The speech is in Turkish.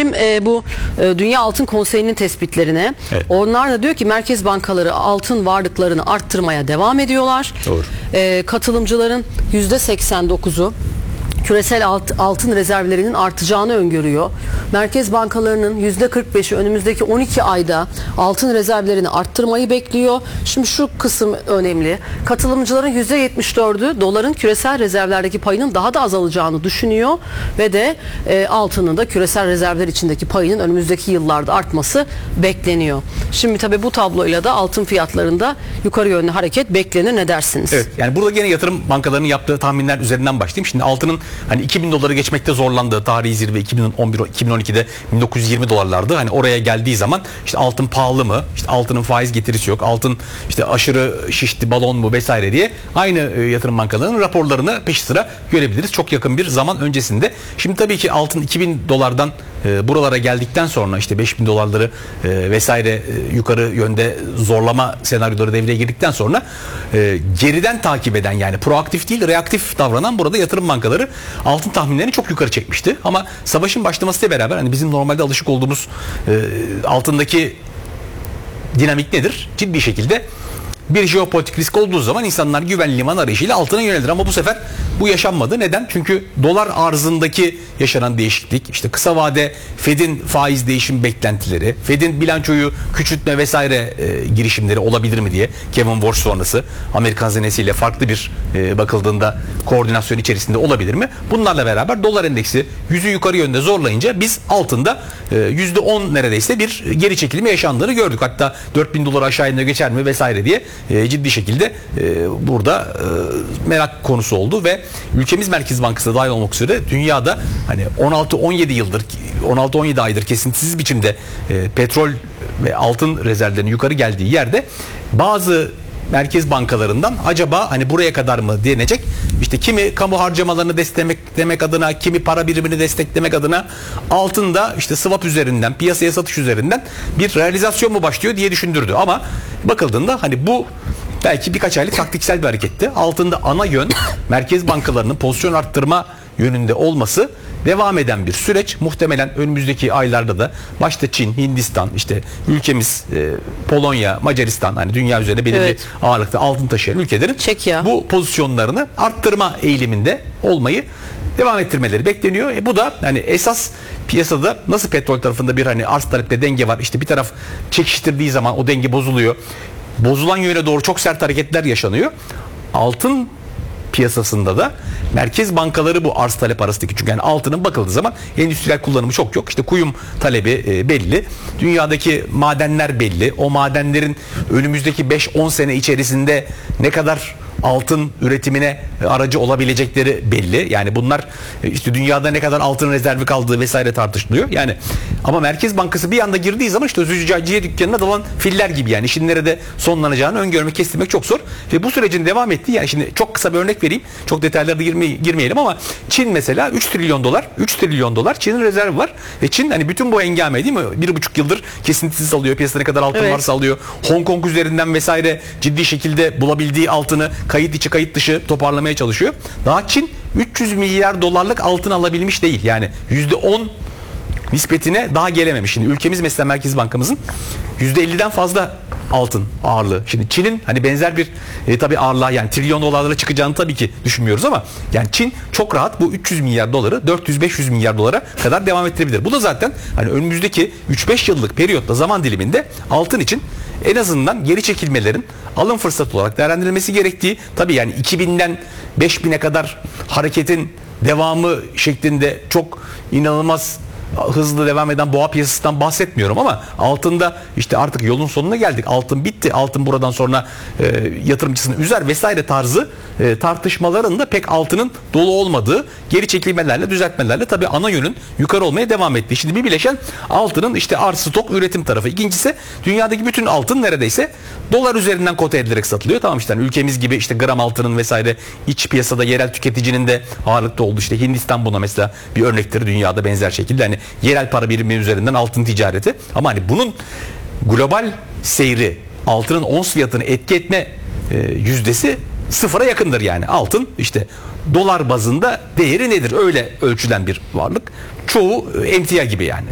hem bu Dünya Altın Konseyi'nin tespitlerine, Evet. onlar da diyor ki merkez bankaları altın varlıklarını arttırmaya devam ediyorlar. Doğru. Katılımcıların %89'u küresel altın rezervlerinin artacağını öngörüyor. Merkez bankalarının %45'i önümüzdeki 12 ayda altın rezervlerini arttırmayı bekliyor. Şimdi şu kısım önemli. Katılımcıların %74'ü doların küresel rezervlerdeki payının daha da azalacağını düşünüyor ve de altının da küresel rezervler içindeki payının önümüzdeki yıllarda artması bekleniyor. Şimdi tabii bu tabloyla da altın fiyatlarında yukarı yönlü hareket beklenir. Ne dersiniz? Evet, yani burada gene yatırım bankalarının yaptığı tahminler üzerinden başlayayım. Şimdi altının hani 2000 doları geçmekte zorlandığı tarihi zirve 2011-2012'de 1920 dolarlardı. Hani oraya geldiği zaman işte altın pahalı mı? İşte altının faiz getirisi yok. Altın işte aşırı şişti, balon mu vesaire diye aynı yatırım bankalarının raporlarını peş sıra görebiliriz. Çok yakın bir zaman öncesinde. Şimdi tabii ki altın 2000 dolardan buralara geldikten sonra işte 5000 dolarları vesaire yukarı yönde zorlama senaryoları devreye girdikten sonra geriden takip eden, yani proaktif değil reaktif davranan burada yatırım bankaları altın tahminlerini çok yukarı çekmişti. Ama savaşın başlamasıyla beraber hani bizim normalde alışık olduğumuz altındaki dinamik nedir? Ciddi şekilde bir jeopolitik risk olduğu zaman insanlar güvenli liman arayışıyla altına yönelir. Ama bu sefer bu yaşanmadı. Neden? Çünkü dolar arzındaki yaşanan değişiklik, işte kısa vade Fed'in faiz değişim beklentileri, Fed'in bilançoyu küçültme vesaire girişimleri olabilir mi diye, Kevin Walsh sonrası Amerikan hazinesiyle farklı bir bakıldığında koordinasyon içerisinde olabilir mi? Bunlarla beraber dolar endeksi yüzü yukarı yönde zorlayınca biz altında %10 neredeyse bir geri çekilme yaşandığını gördük. Hatta 4000 dolar aşağı inme geçer mi vesaire diye ciddi şekilde burada merak konusu oldu ve ülkemiz Merkez Bankası da dahil olmak üzere dünyada hani 16-17 aydır kesintisiz biçimde petrol ve altın rezervlerinin yukarı geldiği yerde bazı merkez bankalarından acaba hani buraya kadar mı denecek, işte kimi kamu harcamalarını desteklemek adına, kimi para birimini desteklemek adına altında işte swap üzerinden, piyasaya satış üzerinden bir realizasyon mu başlıyor diye düşündürdü. Ama bakıldığında hani bu belki birkaç aylık taktiksel bir hareketti. Altında ana yön merkez bankalarının pozisyon arttırma yönünde olması devam eden bir süreç. Muhtemelen önümüzdeki aylarda da başta Çin, Hindistan, işte ülkemiz, Polonya, Macaristan, hani dünya üzerinde belirli ağırlıkta altın taşıyan ülkelerin Çekya, bu pozisyonlarını arttırma eğiliminde olmayı devam ettirmeleri bekleniyor. Bu da hani esas piyasada nasıl petrol tarafında bir hani arz talepte denge var. İşte bir taraf çekiştirdiği zaman o denge bozuluyor. Bozulan yöne doğru çok sert hareketler yaşanıyor. Altın piyasasında da merkez bankaları bu arz talep arasındaki, çünkü yani altının bakıldığı zaman endüstriyel kullanımı çok yok. İşte kuyum talebi belli. Dünyadaki madenler belli. O madenlerin önümüzdeki 5-10 sene içerisinde ne kadar altın üretimine aracı olabilecekleri belli. Yani bunlar işte dünyada ne kadar altın rezervi kaldığı vesaire tartışılıyor. Yani ama Merkez Bankası bir anda girdiği zaman işte züccaciye dükkanına dalan filler gibi, yani işin nerede sonlanacağını öngörmek, kestirmek çok zor. Ve bu sürecin devam ettiği, yani şimdi çok kısa bir örnek vereyim. Çok detaylara girmeyelim ama Çin mesela 3 trilyon dolar Çin'in rezervi var. Ve Çin hani bütün bu hengame, değil mi? 1,5 yıldır kesintisiz alıyor. Piyasada ne kadar altın varsa alıyor. Hong Kong üzerinden vesaire ciddi şekilde bulabildiği altını kayıt içi kayıt dışı toparlamaya çalışıyor. Daha Çin 300 milyar dolarlık altın alabilmiş değil. Yani %10 nispetine daha gelememiş. Şimdi ülkemiz mesela Merkez Bankamızın %50'den fazla altın ağırlığı. Şimdi Çin'in hani benzer bir tabii ağırlığa, yani trilyon dolarlara çıkacağını tabii ki düşünmüyoruz ama yani Çin çok rahat bu 300 milyar doları 400-500 milyar dolara kadar devam ettirebilir. Bu da zaten hani önümüzdeki 3-5 yıllık periyotta, zaman diliminde altın için en azından geri çekilmelerin alım fırsatı olarak değerlendirilmesi gerektiği, tabii yani 2000'den 5000'e kadar hareketin devamı şeklinde çok inanılmaz hızlı devam eden boğa piyasasından bahsetmiyorum ama altında işte artık yolun sonuna geldik. Altın bitti. Altın buradan sonra yatırımcısını üzer vesaire tarzı tartışmaların da pek altının dolu olmadığı, geri çekilmelerle, düzeltmelerle tabii ana yönün yukarı olmaya devam etti. Şimdi bir bileşen altının işte arz, stok, üretim tarafı. İkincisi dünyadaki bütün altın neredeyse dolar üzerinden kote edilerek satılıyor. Tamam, işte hani ülkemiz gibi işte gram altının vesaire iç piyasada yerel tüketicinin de ağırlıkta olduğu, işte Hindistan buna mesela bir örnektir, dünyada benzer şekilde hani yerel para birimi üzerinden altın ticareti. Ama hani bunun global seyri, altının ons fiyatını etki etme yüzdesi sıfıra yakındır yani. Altın işte dolar bazında değeri nedir? Öyle ölçülen bir varlık. Çoğu emtia gibi yani.